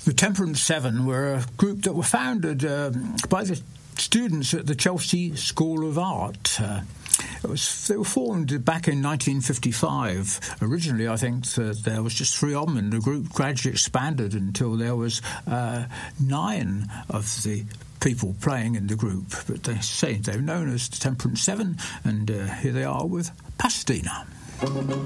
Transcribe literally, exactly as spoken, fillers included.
The Temperance Seven were a group that were founded um, by the students at the Chelsea School of Art. Uh, it was, they were formed back in nineteen fifty-five. Originally, I think that there was just three of them, and the group gradually expanded until there was uh, nine of the people playing in the group. But they say they're known as the Temperance Seven, and uh, here they are with Pasadena.